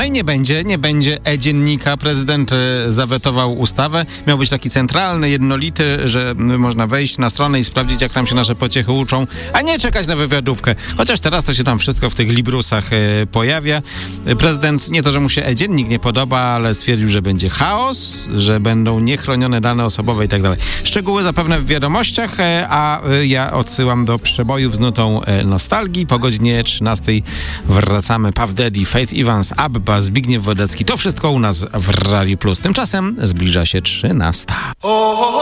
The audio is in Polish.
No i nie będzie e-dziennika. Prezydent zawetował ustawę. Miał być taki centralny, jednolity, że można wejść na stronę i sprawdzić, jak tam się nasze pociechy uczą, a nie czekać na wywiadówkę. Chociaż teraz to się tam wszystko w tych librusach pojawia. Prezydent nie to, że mu się e-dziennik nie podoba, ale stwierdził, że będzie chaos, że będą niechronione dane osobowe i tak dalej. Szczegóły zapewne w wiadomościach, a ja odsyłam do przebojów z nutą nostalgii. Po godzinie 13 wracamy. Puff Daddy, Faith Evans, Abba, Zbigniew Wodecki. To wszystko u nas w Radiu Plus. Tymczasem zbliża się 13.